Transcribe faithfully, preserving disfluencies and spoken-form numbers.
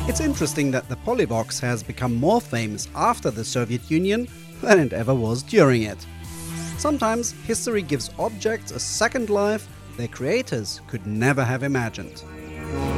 It's interesting that the Polyvox has become more famous after the Soviet Union than it ever was during it. Sometimes history gives objects a second life their creators could never have imagined.